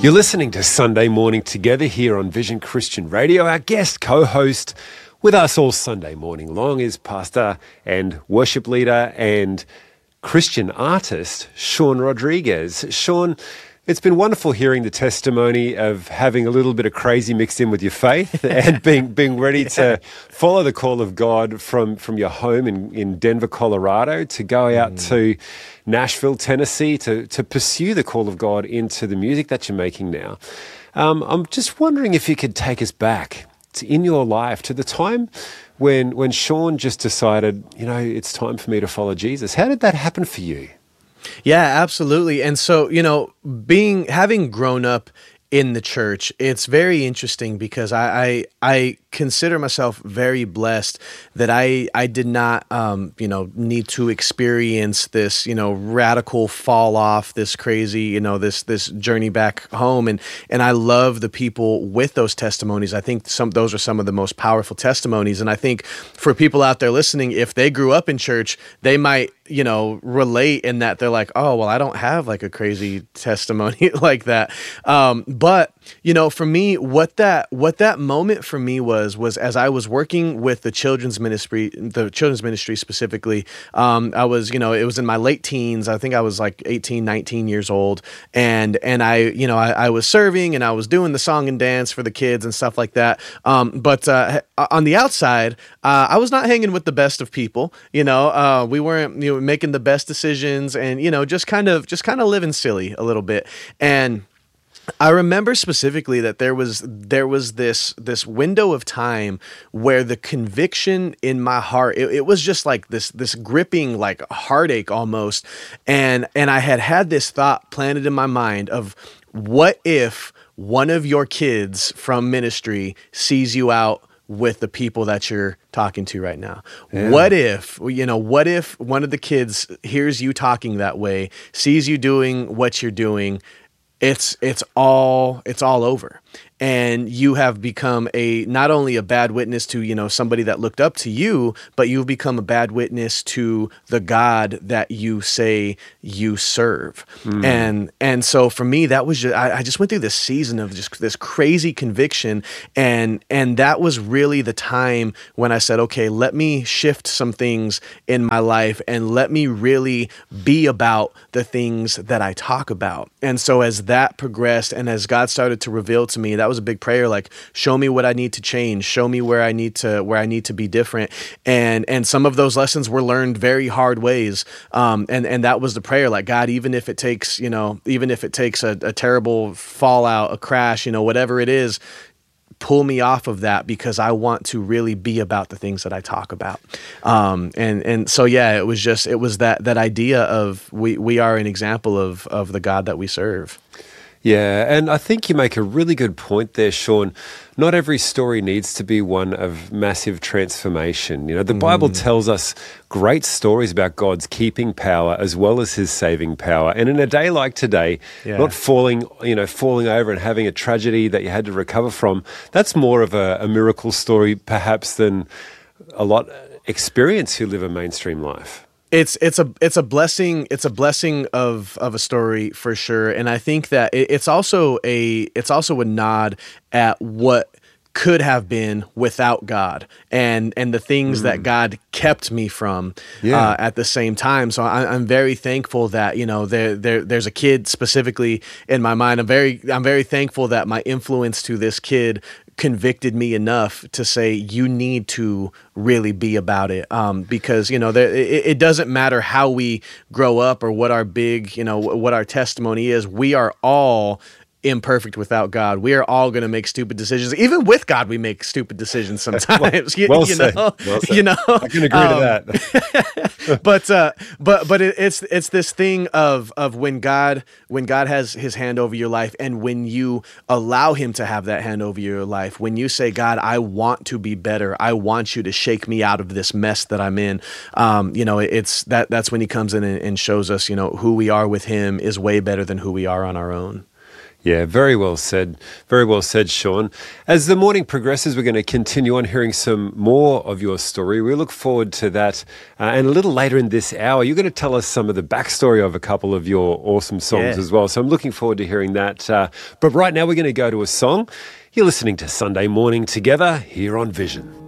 You're listening to Sunday Morning Together here on Vision Christian Radio. Our guest co-host with us all Sunday morning long is pastor and worship leader and Christian artist, Sean Rodriguez. Sean, it's been wonderful hearing the testimony of having a little bit of crazy mixed in with your faith and being ready to follow the call of God from your home in Denver, Colorado, to go out to Nashville, Tennessee, to pursue the call of God into the music that you're making now. I'm just wondering if you could take us back in your life to the time when Sean just decided, it's time for me to follow Jesus. How did that happen for you? Yeah, absolutely. And so, having grown up in the church, it's very interesting because I consider myself very blessed that I did not, need to experience this, radical fall off, this crazy, this journey back home. And I love the people with those testimonies. I think those are some of the most powerful testimonies. And I think for people out there listening, if they grew up in church, they might, relate in that they're like, oh, well, I don't have like a crazy testimony like that. But for me, what that moment for me was as I was working with the children's ministry specifically, I was, it was in my late teens. I think I was like 18, 19 years old. And I was serving and I was doing the song and dance for the kids and stuff like that. But on the outside, I was not hanging with the best of people. We weren't, making the best decisions and, just kind of living silly a little bit. And I remember specifically that there was this window of time where the conviction in my heart, it was just like this gripping like heartache almost. And I had this thought planted in my mind of, what if one of your kids from ministry sees you out with the people that you're talking to right now? Yeah. What if one of the kids hears you talking that way, sees you doing what you're doing? It's all over. And you have become not only a bad witness to, somebody that looked up to you, but you've become a bad witness to the God that you say you serve. And so for me, that was I just went through this season of just this crazy conviction. And that was really the time when I said, okay, let me shift some things in my life and let me really be about the things that I talk about. And so as that progressed and as God started to reveal to me, that was a big prayer, like, show me what I need to change, show me where I need to be different. And some of those lessons were learned very hard ways. And that was the prayer, like, God, even if it takes a terrible fallout, a crash, whatever it is, pull me off of that, because I want to really be about the things that I talk about. And so, yeah, it was that idea of we are an example of the God that we serve. Yeah, and I think you make a really good point there, Sean. Not every story needs to be one of massive transformation. The Bible tells us great stories about God's keeping power as well as his saving power. And in a day like today, not falling over and having a tragedy that you had to recover from, that's more of a miracle story perhaps than a lot experience who live a mainstream life. It's a blessing. It's a blessing of a story for sure, and I think that it's also a nod at what could have been without God and the things that God kept me from at the same time. So I'm very thankful that there's a kid specifically in my mind. I'm very thankful that my influence to this kid convicted me enough to say, you need to really be about it, because it doesn't matter how we grow up or what our what our testimony is. We are all imperfect without God. We are all going to make stupid decisions. Even with God, we make stupid decisions sometimes. Well said. I can agree to that. but it's this thing of when God has his hand over your life, and when you allow him to have that hand over your life, when you say, God, I want to be better. I want you to shake me out of this mess that I'm in. That's when he comes in and shows us, who we are with him is way better than who we are on our own. Yeah, very well said. Very well said, Sean. As the morning progresses, we're going to continue on hearing some more of your story. We look forward to that. And a little later in this hour, you're going to tell us some of the backstory of a couple of your awesome songs as well. So I'm looking forward to hearing that. But right now, we're going to go to a song. You're listening to Sunday Morning Together here on Vision.